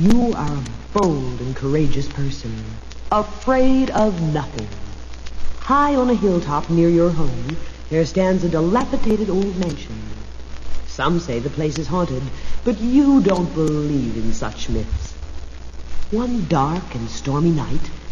You are a bold and courageous person, afraid of nothing. High on a hilltop near your home, there stands a dilapidated old mansion. Some say the place is haunted, but you don't believe in such myths. One dark and stormy night,